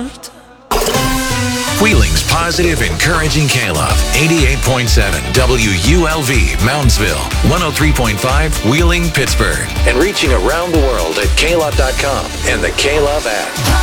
heart. Wheeling's positive, encouraging K-Love. 88.7 WULV, Moundsville. 103.5 Wheeling, Pittsburgh. And reaching around the world at klove.com and the K-Love app.